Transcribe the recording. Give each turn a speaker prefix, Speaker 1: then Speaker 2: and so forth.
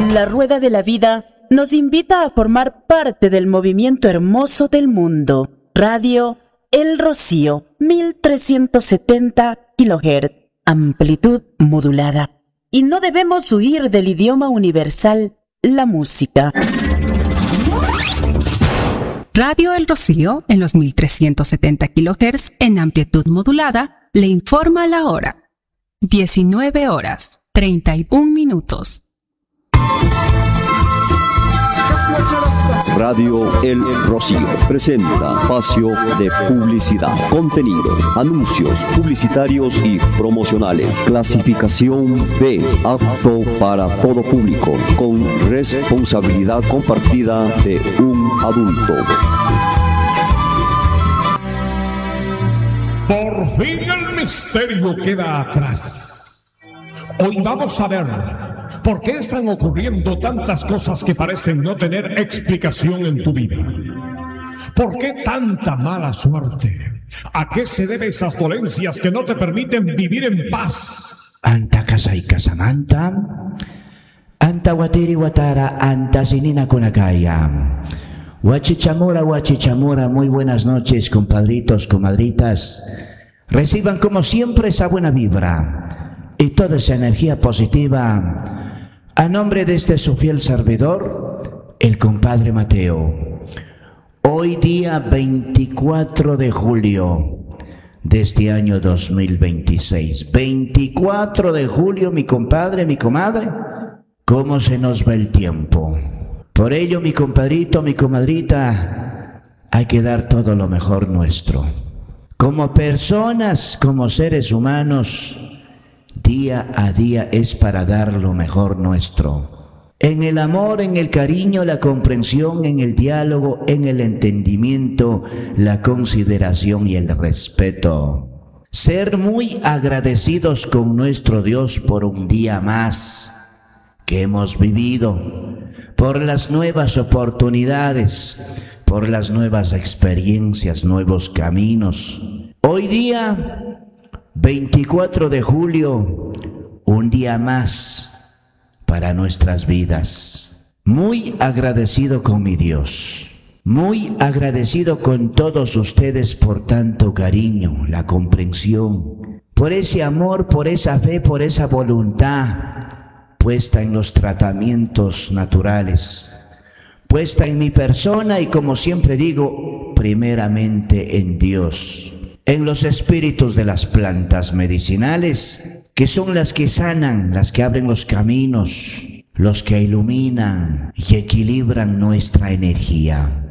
Speaker 1: La rueda de la vida nos invita a formar parte del movimiento hermoso del mundo. Radio El Rocío, 1370 kHz, amplitud modulada. Y no debemos huir del idioma universal, la música.
Speaker 2: Radio El Rocío, en los 1370 kHz en amplitud modulada, le informa la hora. 19 horas, 31 minutos.
Speaker 3: Radio El Rocío presenta espacio de publicidad, contenido, anuncios publicitarios y promocionales. Clasificación B, apto para todo público, con responsabilidad compartida de un adulto.
Speaker 4: Por fin el misterio queda atrás. Hoy vamos a ver por qué están ocurriendo tantas cosas que parecen no tener explicación en tu vida. ¿Por qué tanta mala suerte? ¿A qué se deben esas dolencias que no te permiten vivir en paz?
Speaker 5: Anta kasay kasamanta, anta watiri watara, anta sinina kunakaya. Huachichamora, muy buenas noches, compadritos, comadritas. Reciban como siempre esa buena vibra y toda esa energía positiva a nombre de este su fiel servidor, el compadre Mateo. Hoy día 24 de julio de este año 2026. 24 de julio, mi compadre, mi comadre, ¿cómo se nos va el tiempo? Por ello, mi compadrito, mi comadrita, hay que dar todo lo mejor nuestro. Como personas, como seres humanos, día a día es para dar lo mejor nuestro. En el amor, en el cariño, la comprensión, en el diálogo, en el entendimiento, la consideración y el respeto. Ser muy agradecidos con nuestro Dios por un día más que hemos vivido, por las nuevas oportunidades, por las nuevas experiencias, nuevos caminos. Hoy día, 24 de julio, un día más para nuestras vidas. Muy agradecido con mi Dios, muy agradecido con todos ustedes por tanto cariño, la comprensión, por ese amor, por esa fe, por esa voluntad puesta en los tratamientos naturales, puesta en mi persona y, como siempre digo, primeramente en Dios, en los espíritus de las plantas medicinales, que son las que sanan, las que abren los caminos, los que iluminan y equilibran nuestra energía.